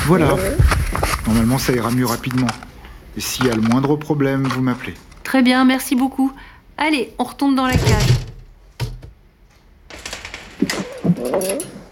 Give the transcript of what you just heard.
Voilà. Normalement, ça ira mieux rapidement. Et s'il y a le moindre problème, vous m'appelez. Très bien, merci beaucoup. Allez, on retourne dans la cage.